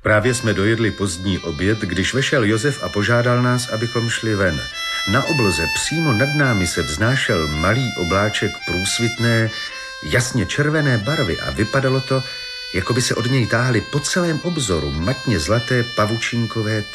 Právě jsme dojedli pozdní oběd, když vešel Josef a požádal nás, abychom šli ven. Na obloze přímo nad námi se vznášel malý obláček průsvitné, jasně červené barvy a vypadalo to, jako by se od něj táhly po celém obzoru matně zlaté pavučinkové